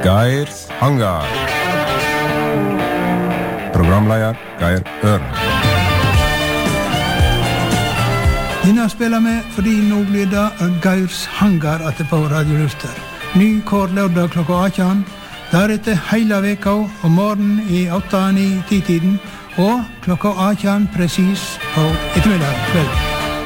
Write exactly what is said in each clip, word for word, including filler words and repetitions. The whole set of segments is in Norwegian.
Geirs Hangar. Programleder Geir Ørn. Denne spiller vi fordi nå blir det Geirs Hangar at det på Radio Luster. Ny kår lørdag klokka atten. Deretter hele veka om morgenen i åtte ni ti tiden og klokka atten presis på ettermiddag kveld.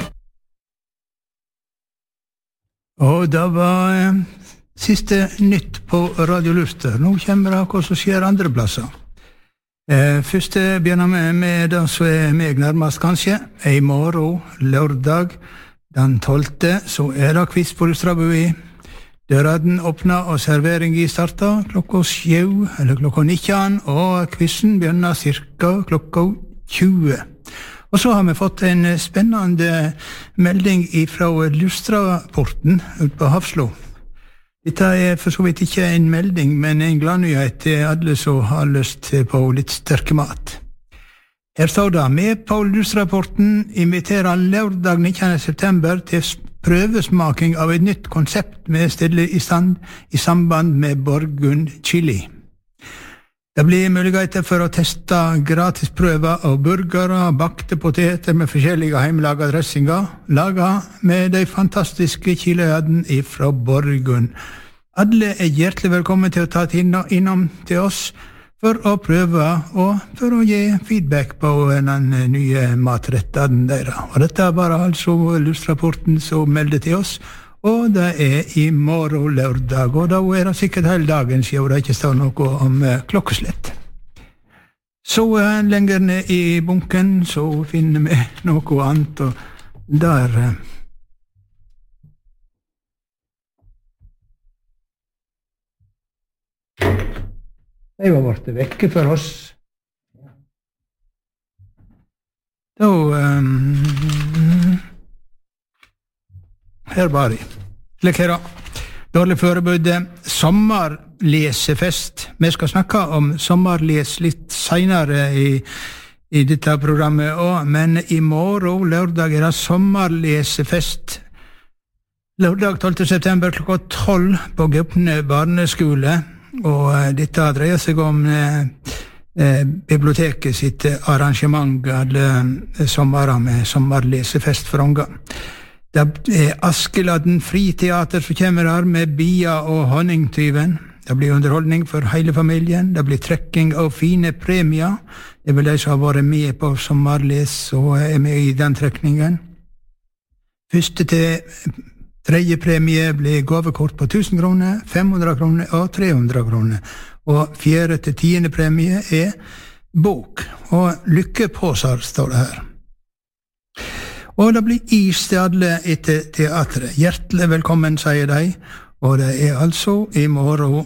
Og det var eh, siste nytt på Radio Luster. Nå kommer det hva som skjer andre plasser. Eh, først begynner vi med det som er meg nærmest kanskje. I morgen, lørdag, den tolvte, så er det quiz på Lustrabui. Døren åpner og servering i starta klokka sju, eller klokka nitten, og quizen begynner cirka klokka tjue. Og så har vi fått en spennende melding fra Lustraporten ut på Hafslo. Dette er for så vidt ikke en melding, men en gladnyhet til alle som har lyst på litt sterke mat. Her står det, med på Lustraporten inviterer lørdag nittende september til prøvesmaking av et nytt konsept med stille i stand i samband med Borgund Chili. Det blir muligheter for å teste gratis prøver av burgere og bakte poteter med forskjellige hjemmelaga dressinger, laget med de fantastiske chiliadene fra Borgund. Alle er hjertelig velkommen til å ta innom til oss for å prøve og for å gi feedback på den nye matretten deres. Og dette er bare altså Lustrapporten som melder til oss, og det er i morgen lørdag, og da er det sikkert hele dagen siden det ikke står noe om klokkeslett. Så lenger ned i bunken så finner vi noe annet, og der de var borte vekke for oss. Da um, her var de. Slik her da. Dårlig forberedte sommerlesefest. Vi skal snakke om sommerles litt senere i, i dette programmet også, men i morgen, lørdag, er det sommerlesefest. Lørdag tolvte september klokka tolv på Gaupne barneskole. Og dette dreier seg om eh, eh, biblioteket sitt arrangement alle sommerer med sommerlesefest for unger. Det er Askeladden friteater som kommer her med Bia og Honningtyven. Det blir underholdning for hele familien. Det blir trekking av fine premier. Det vil de som har vært med på sommerles og er med i den trekningen. Første til tredje premie blir gavekort på tusen kroner, fem hundre kroner og tre hundre kroner. Og fjerde til tiende premie er bok. Og lykkepåser står det her. Og det blir is til alle etter teatret. Hjertelig velkommen, sier de. Og det er altså i morgen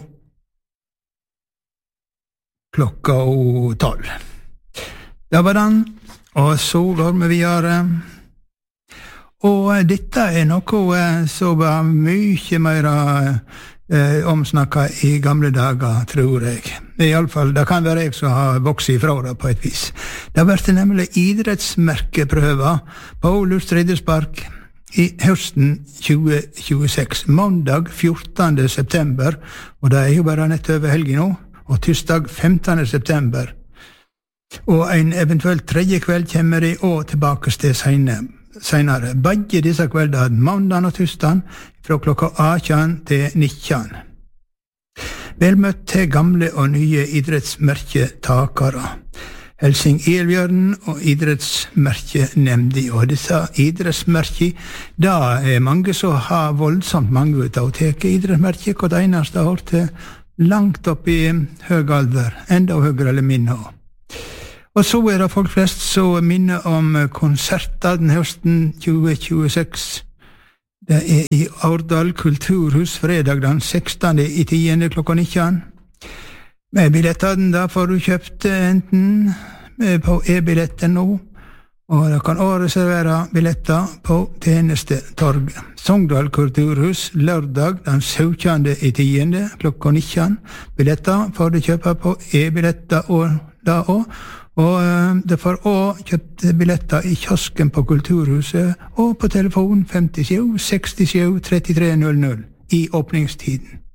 klokka tolv. Det var den, og så går vi videre. Og dette er noe som var mye mer eh, omsnakket i gamle dager, tror jeg. I alle fall, det kan være jeg som har vokset ifra det på et vis. Det har vært nemlig idrettsmerkeprøver på Luster idrettspark i høsten tjue tjueseks, mandag fjortende september, og det er jo bare nett over helgen nå, og tirsdag femtende september. Og en eventuelt tredje kveld kommer de også tilbake til senere. Senere. Begge disse kveldene, mandag og tirsdag, fra klokka atten til nitten. Velmøtt til gamle og nye idrettsmerketakere. Helsing Elbjørn og idrettsmerkenemndi. Og disse idrettsmerker, da er mange som har voldsomt mange ut av å teke idrettsmerker, og det eneste har til langt opp i høy alder, enda høyere eller minne. Og så er det folk flest som minner om konserter den høsten tjue tjueseks. Det er i Aurdal kulturhus fredag den sekstende i tiende klokka nitten. Med billettene da får du kjøpt enten på e-billetten nå, og du kan også reservere billetter på tjenestetorget. Sogndal kulturhus lørdag den syvende i tiende klokka nitten. Billetter får du kjøpe på e-billetter og da også. Og det får også kjøpt billetter i kiosken på Kulturhuset og på telefon femtisju sekstisju trettitre null null i åpningstiden.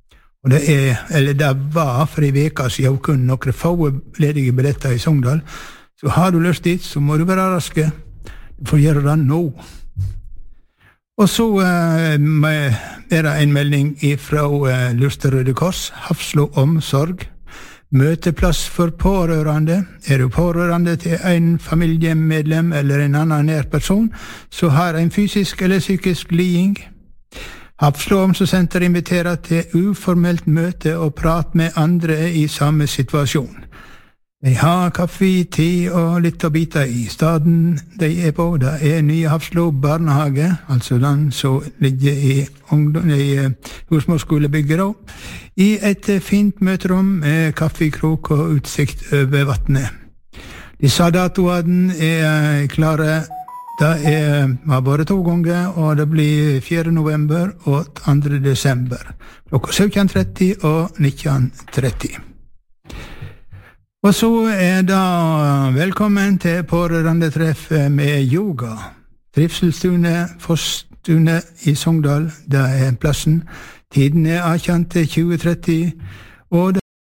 Og det er, eller det var for en veka siden kun noen få ledige billetter i Sogndal. Så har du lyst dit, så må du være raske. Du får gjøre det nå. Og så eh, er det en melding fra eh, Luster Røde Kors, Hafslo omsorg. Møteplass for pårørende. Er du pårørende til en familiemedlem eller en annen nær person, så har en fysisk eller psykisk liding. Hafslo omsorgssenter inviterer til uformelt møte og prat med andre i samme situasjon. De har kaffe, te og litt å bite i. Staden de er på, det er nye Hafslo barnehage, altså den som ligger i, i Husmorsskolebygget da, i et fint møterom med kaffekrok og utsikt over vattnet. Disse datoene er klare. Det er, har vært to ganger, og det blir fjerde november og andre desember, klokka sytten tretti og nitten tretti. Og så er det velkommen til pårørendetreff med yoga. Trivselstune, Fossstune i Sogndal, det er plassen. Tiden er atten til tjue tretti, og det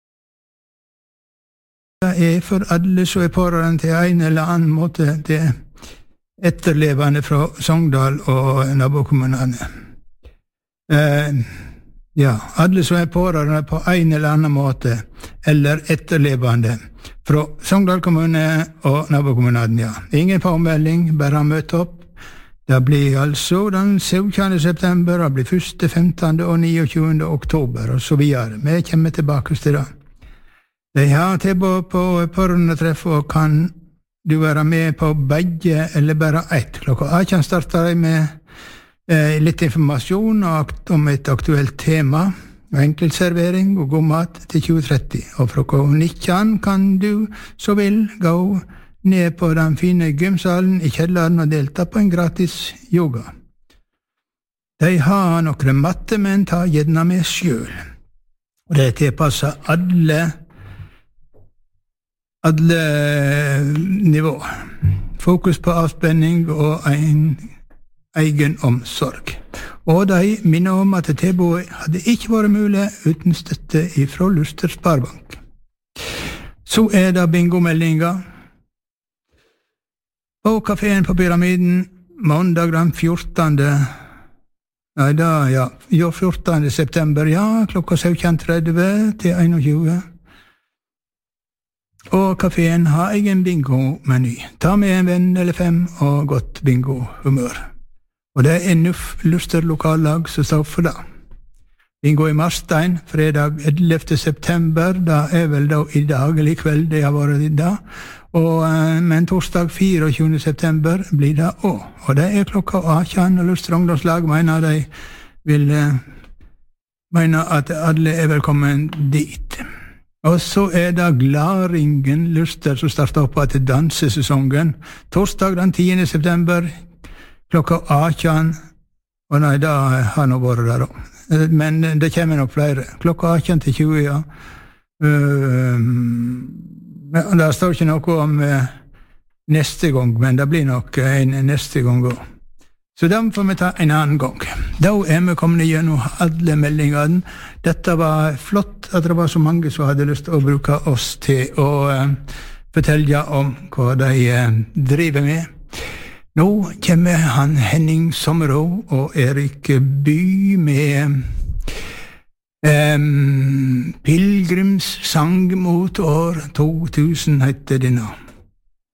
er for alle som er pårørende til en eller annen måte til etterlevende fra Sogndal og nabokommunene. Eh, ja, alle som er pårørende på en eller annen måte, eller etterlevende fra Sogndal kommune og nabokommunene, ja. Ingen påmelding, bare møte opp. Det blir altså den syvende september, det blir første, femtende og niogtjuende oktober, og så videre. Vi kommer tilbake til det. De har tilbud på pårørendetreff og kan du være med på begge eller bare ett. Klokka atten starter de med eh, litt informasjon om et aktuelt tema, enkeltservering og god mat til tjue tretti. Og fra klokka nitten kan du så vil gå ned på den fine gymsalen i kjelleren og delta på en gratis yoga. De har noen matte, men ta gjerne med selv. Og det tilpasser alle alle nivå. Fokus på avspenning og en egen omsorg. Og de minner om at tilbudet hadde ikke vært mulig uten støtte fra Luster Sparebank. Så er det bingomeldinga. På kaféen på Pyramiden, mandag den fjortende Nei, da, ja, jo, fjortende september, ja, klokka sytten tretti til einogtjue. Og kaféen har egen bingo-meny. Ta med en venn eller fem og godt bingo-humør. Og det er Nuff Luster lokallag som står for det. Bingo i Marstein, fredag ellevte september, da er vel da i dag eller i kveld det har vært i dag. Og, men torsdag fireogtjuende september blir det også. Og det er klokka atten, og Luster ungdomslag mener de vil mener at alle er velkommen dit. Og så er det Glaringen Luster som starter opp til dansesesongen. Torsdag den tiende september, klokka atten. Og nei, da har nå vært der også. Men det kommer nok flere. Klokka atten til tjue, ja. Um, det står ikke noe om uh, neste gang, men det blir nok en neste gang også. Så den får vi ta en annen gang. Da er vi kommet gjennom alle meldingene. Dette var flott at det var så mange som hadde lyst til å bruke oss til å uh, fortelle om hva de uh, driver med. Nå kommer han Henning Sommerå og Erik By med um, Pilgrims sang mot år to tusen heter det nå.